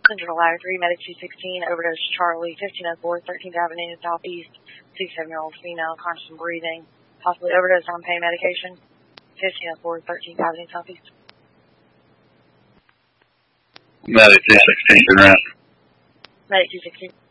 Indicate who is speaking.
Speaker 1: Central Ladder 3, Medic 216, overdose Charlie, 1504 13th Avenue, Southeast, 67-year-old female, conscious and breathing, possibly overdose on pain medication, 1504 13th Avenue, Southeast.
Speaker 2: Medic 216, turn around.
Speaker 1: Medic 216.